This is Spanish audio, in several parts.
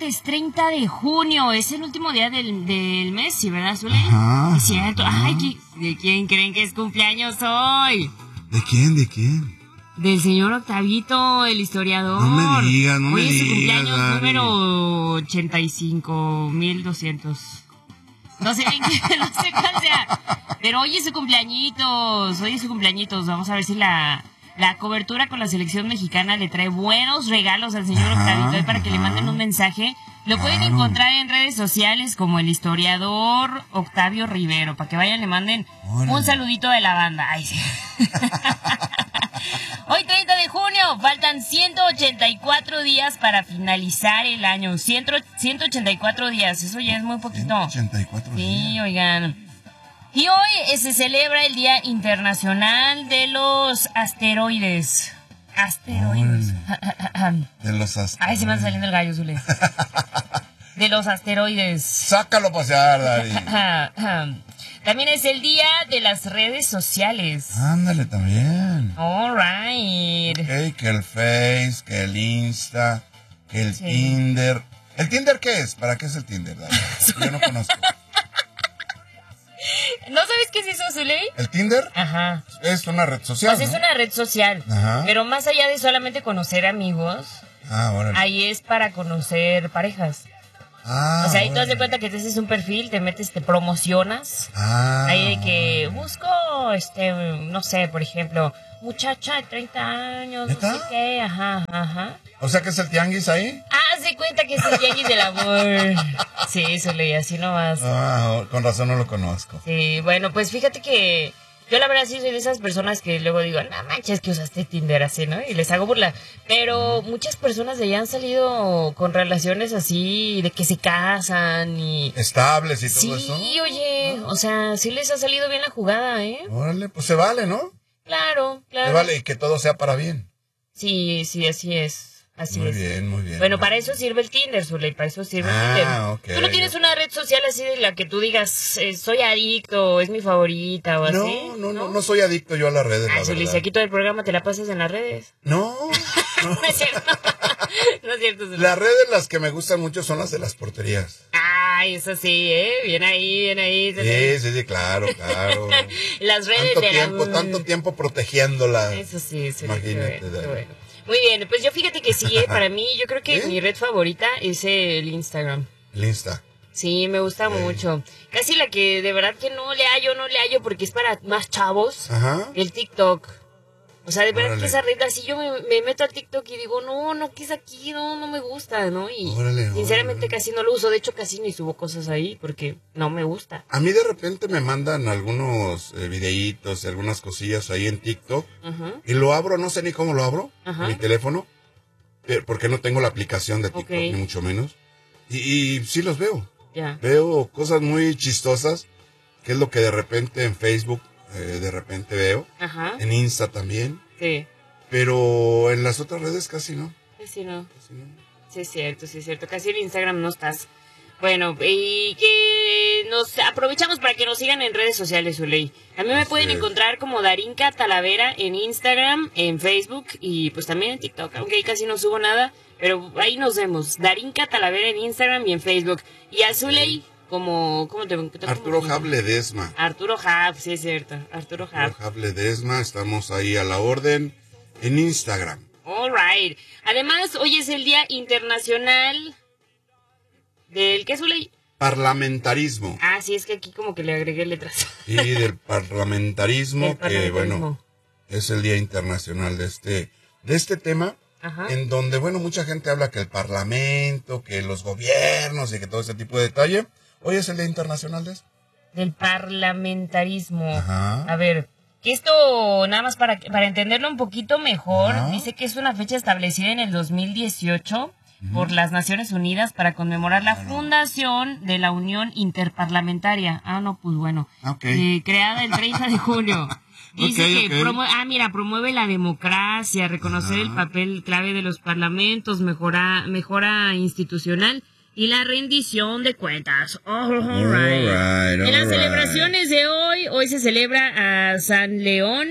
martes 30 de junio. Es el último día del mes, ¿sí, verdad, Zule? Ajá. Es cierto. Ay, ¿de quién creen que es cumpleaños hoy? ¿De quién? Del señor Octavito, el historiador. No me digas, Hoy es su cumpleaños Dari. número 85,200. No sé cuál sea. Pero hoy es su cumpleañitos. Vamos a ver si la cobertura con la selección mexicana le trae buenos regalos al señor Octavito para que le manden un mensaje. Lo pueden encontrar en redes sociales como el historiador Octavio Rivero, para que vayan y le manden un saludito de la banda. Ay, sí. Hoy 30 de junio, faltan 184 días para finalizar el año. 184 días, eso ya es muy poquito. 184 días. Sí, oigan. Y hoy se celebra el Día Internacional de los Asteroides. Asteroides. De los asteroides. Ay, se me va saliendo el gallo, Zule. De los asteroides. Sácalo a pasear, Dari. También es el día de las redes sociales. Ándale también. All right. Okay, que el Face, que el Insta, que el Tinder. ¿El Tinder qué es? ¿Para qué es el Tinder, Dari? Yo no conozco. ¿No sabes qué es eso, Zuley? ¿El Tinder? Ajá. Es una red social, Pues ¿no? es una red social. Ajá. Pero más allá de solamente conocer amigos, órale. ahí es para conocer parejas. O sea, ahí tú das de cuenta que te haces un perfil, te metes, te promocionas. Ahí de que busco, no sé, por ejemplo, muchacha de 30 años, ¿Neta? no sé qué, ajá. O sea, que es el tianguis ahí. Haz de cuenta que es el tianguis del amor. Sí, eso leí, así nomás. Con razón no lo conozco. Sí, bueno, pues fíjate que yo la verdad sí soy de esas personas que luego digo, no manches que usaste Tinder así, ¿no? Y les hago burla. Pero muchas personas de allá han salido con relaciones así, de que se casan y... Estables y todo eso. Sí, oye, o sea, sí les ha salido bien la jugada, ¿eh? Órale, pues se vale, ¿no? Claro. Se vale y que todo sea para bien. Sí, así es. Así muy es. Bien, muy bien. Bueno, para eso sirve el Tinder, Zuley, para eso sirve el Tinder. Okay. ¿Tú no tienes una red social así de la que tú digas, soy adicto, es mi favorita o así? No soy adicto yo a las redes, la Zuley, verdad. si aquí todo el programa te la pasas en las redes. No. No es cierto. No es cierto, Zuley. Las redes las que me gustan mucho son las de las porterías. Ay, eso sí, Bien ahí. Sí, claro. Las redes tanto tiempo protegiéndolas. Eso sí. Imagínate. Qué bueno. Muy bien, pues yo fíjate que sí, para mí yo creo que mi red favorita es el Instagram. El Insta. Sí, me gusta mucho. Casi la que de verdad que no le hallo porque es para más chavos. Ajá. El TikTok. O sea, de verdad que esa red así yo me meto a TikTok y digo, no, ¿qué es aquí? No me gusta, ¿no? Y sinceramente casi no lo uso. De hecho, casi ni subo cosas ahí porque no me gusta. A mí de repente me mandan algunos videitos y algunas cosillas ahí en TikTok. Y lo abro, no sé ni cómo lo abro, en mi teléfono, porque no tengo la aplicación de TikTok, ni mucho menos. Y sí los veo. Ya. Veo cosas muy chistosas, que es lo que de repente en Facebook de repente veo. Ajá. En Insta también. Sí. Pero en las otras redes casi no. Casi no. Sí, es cierto. Casi en Instagram no estás. Bueno, y que nos aprovechamos para que nos sigan en redes sociales, Zuley. A mí me pueden encontrar como Darinka Talavera en Instagram, en Facebook y pues también en TikTok, aunque ahí casi no subo nada, pero ahí nos vemos. Darinka Talavera en Instagram y en Facebook. Y a Zuley como... ¿Cómo te Arturo Hab Ledesma. Arturo Hab, sí es cierto. Arturo Hab Ledesma, estamos ahí a la orden en Instagram. All right. Además, hoy es el Día Internacional del... ¿Qué, Zuley? Parlamentarismo. Sí, es que aquí como que le agregué letras. Y del parlamentarismo, que bueno, es el Día Internacional de este tema. Ajá. En donde, bueno, mucha gente habla que el parlamento, que los gobiernos y que todo ese tipo de detalle. Hoy es el Día Internacional de eso. Del parlamentarismo. Ajá. A ver, que esto, nada más para entenderlo un poquito mejor, dice que es una fecha establecida en el 2018 por las Naciones Unidas para conmemorar la fundación de la Unión Interparlamentaria. Pues bueno. Okay. Creada el 30 de junio. Dice que promueve la democracia, reconocer el papel clave de los parlamentos, mejora institucional y la rendición de cuentas. All right. En las celebraciones de hoy se celebra a San León.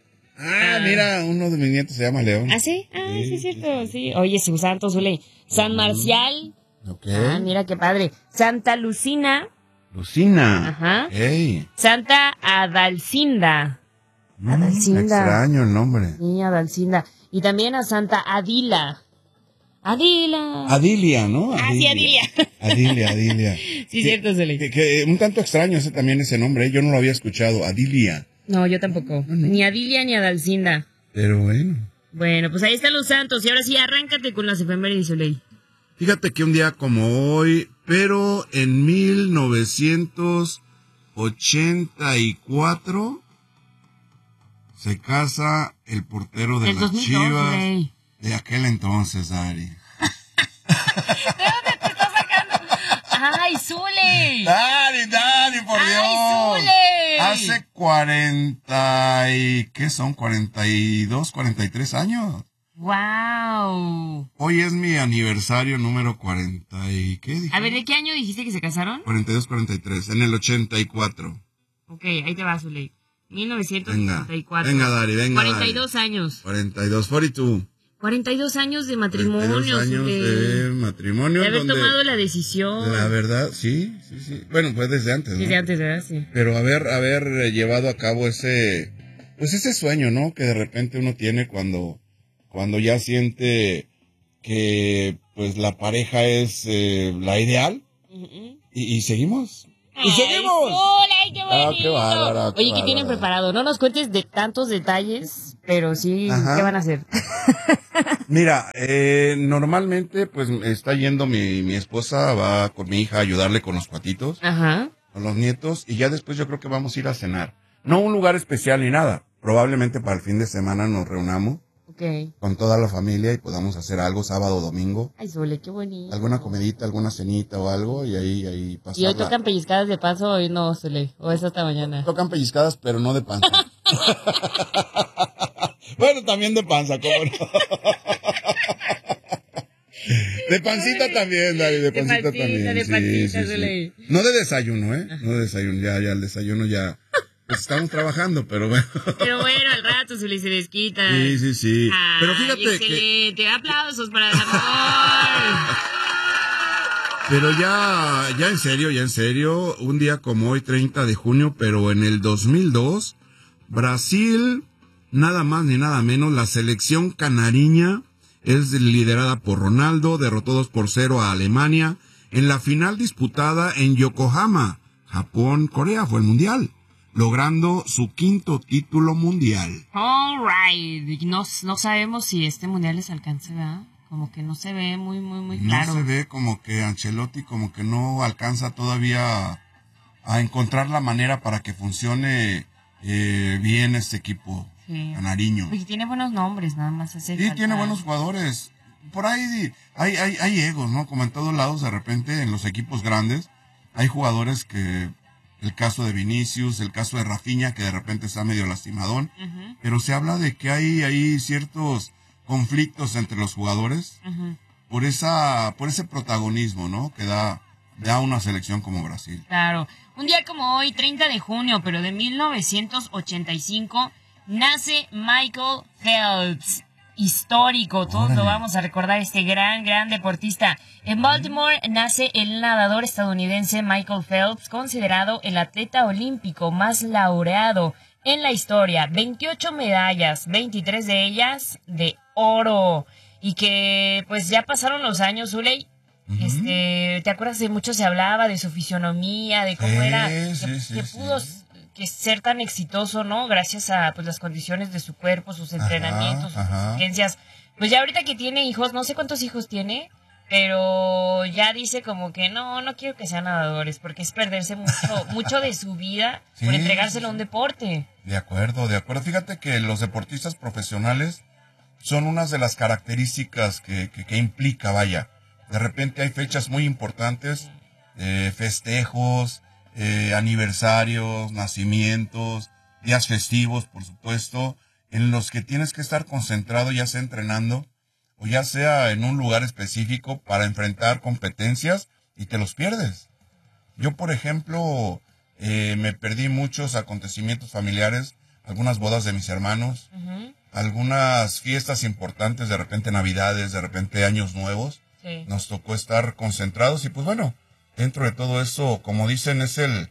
Mira, uno de mis nietos se llama León. ¿Ah, sí? Sí, es cierto, sí. Oye, su santo, Zuley. San Marcial, Okay. Ah, mira qué padre. Santa Lucina. Lucina. Ajá. Hey. Santa Adalcinda. Extraño el nombre. Sí, Adalcinda. Y también a Santa Adila. Adilia, ¿no? Sí, Adilia. Adilia. Sí, cierto, Zuli. Que un tanto extraño también ese nombre, yo no lo había escuchado, Adilia. No, yo tampoco. No. Ni Adilia ni Adalcinda. Pero bueno. Bueno, pues ahí están los santos. Y ahora sí, arráncate con las efemérides, Zuley. Fíjate que un día como hoy, pero en 1984 se casa el portero de las Chivas de aquel entonces, Dari. ¿De dónde te estás sacando? ¡Ay, Zule! Dari, por Dios. ¡Ay, Zule! Hace 42, 43 años. ¡Wow! Hoy es mi aniversario número 40 y... ¿qué dije? A ver, ¿de qué año dijiste que se casaron? 42, 43, en el 84. Ok, ahí te va, Zuley. 1984. Venga, Dari, venga. 42 años. 42. 42 años de matrimonio. 42 años de matrimonio. De haber tomado la decisión. La verdad, sí. Bueno, pues desde antes, ¿no? Desde antes, ¿verdad? Sí. Pero haber llevado a cabo ese sueño, ¿no? Que de repente uno tiene cuando ya siente que pues la pareja es la ideal. Y seguimos. ¡Y seguimos! ¡Ay, qué bonito! Qué bárbaro, Oye, ¿qué tienen preparado? No nos cuentes de tantos detalles, pero sí, Ajá. ¿qué van a hacer? Mira, normalmente pues está yendo mi esposa, va con mi hija a ayudarle con los cuatitos, Ajá. con los nietos, y ya después yo creo que vamos a ir a cenar. No un lugar especial ni nada, probablemente para el fin de semana nos reunamos. Okay. Con toda la familia y podamos hacer algo sábado o domingo. Ay, Zule, qué bonito. Alguna comidita, alguna cenita o algo y ahí pasarla. ¿Y hoy tocan pellizcadas de paso o hoy no, Zule? ¿O es hasta mañana? Tocan pellizcadas, pero no de panza. Bueno, también de panza, ¿cómo no? De pancita también, Dari, de pancita también. De pancita, Zule. Sí. No de desayuno, ¿eh? No de desayuno, ya el desayuno ya... Pues estamos trabajando, pero bueno. Pero bueno, al rato se les desquita. Sí. Ay, pero fíjate excelente. Aplausos para el amor. Pero ya en serio, un día como hoy, 30 de junio, pero en el 2002, Brasil, nada más ni nada menos, la selección canariña es liderada por Ronaldo, derrotó 2-0 a Alemania en la final disputada en Yokohama, Japón, Corea, fue el mundial, logrando su 5º título mundial. All right. No sabemos si este mundial les alcance, ¿verdad? Como que no se ve muy claro. No se ve, como que Ancelotti como que no alcanza todavía a encontrar la manera para que funcione bien este equipo canariño. Porque tiene buenos nombres, nada más. Sí, tiene buenos jugadores. Por ahí hay egos, ¿no? Como en todos lados, de repente, en los equipos grandes, hay jugadores que... El caso de Vinicius, el caso de Rafinha, que de repente está medio lastimadón. Pero se habla de que hay ciertos conflictos entre los jugadores por ese protagonismo, ¿no? Que da una selección como Brasil. Claro. Un día como hoy, 30 de junio, pero de 1985, nace Michael Phelps. Histórico, todos lo vamos a recordar, este gran deportista. En Baltimore nace el nadador estadounidense Michael Phelps, considerado el atleta olímpico más laureado en la historia. 28 medallas, 23 de ellas de oro. Y que pues ya pasaron los años, Zuley. ¿Te acuerdas de mucho se hablaba de su fisionomía, de cómo era, que pudo que ser tan exitoso, ¿no? Gracias a pues las condiciones de su cuerpo, sus entrenamientos, sus exigencias. Pues ya ahorita que tiene hijos, no sé cuántos hijos tiene, pero ya dice como que no quiero que sean nadadores, porque es perderse mucho de su vida por entregárselo a un deporte. De acuerdo. Fíjate que los deportistas profesionales son unas de las características que implica, vaya. De repente hay fechas muy importantes, festejos, aniversarios, nacimientos, días festivos, por supuesto, en los que tienes que estar concentrado, ya sea entrenando o ya sea en un lugar específico para enfrentar competencias y te los pierdes. Yo, por ejemplo, me perdí muchos acontecimientos familiares, algunas bodas de mis hermanos, algunas fiestas importantes, de repente Navidades, de repente Años Nuevos, Sí. Nos tocó estar concentrados y pues bueno, dentro de todo eso, como dicen, es el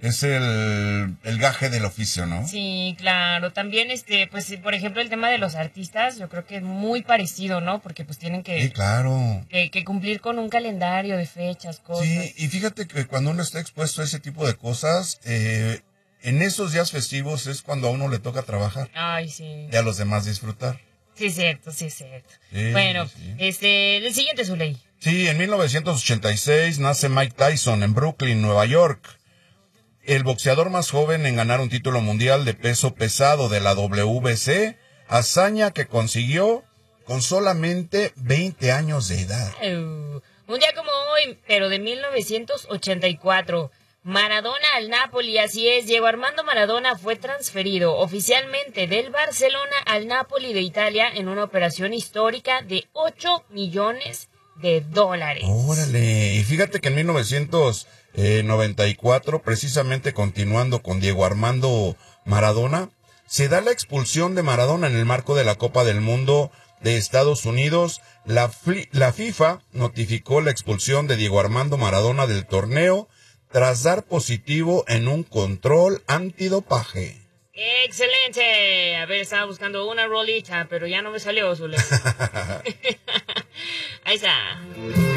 gaje del oficio, ¿no? Sí, claro. También, pues, por ejemplo, el tema de los artistas, yo creo que es muy parecido, ¿no? Porque pues tienen que... Sí, claro. Que cumplir con un calendario de fechas, cosas. Sí, y fíjate que cuando uno está expuesto a ese tipo de cosas, en esos días festivos es cuando a uno le toca trabajar. Ay, sí. Y a los demás disfrutar. Sí, es cierto, sí, es cierto. Sí, bueno, sí. El siguiente, Zuley. Sí, en 1986 nace Mike Tyson en Brooklyn, Nueva York. El boxeador más joven en ganar un título mundial de peso pesado de la WBC, hazaña que consiguió con solamente 20 años de edad. Un día como hoy, pero de 1984, Maradona al Napoli, así es, Diego Armando Maradona fue transferido oficialmente del Barcelona al Napoli de Italia en una operación histórica de $8 millones. Órale, y fíjate que en 1994, precisamente continuando con Diego Armando Maradona, se da la expulsión de Maradona en el marco de la Copa del Mundo de Estados Unidos. La FIFA notificó la expulsión de Diego Armando Maradona del torneo tras dar positivo en un control antidopaje. ¡Excelente! A ver, estaba buscando una rolita, pero ya no me salió, Zule. Ahí está.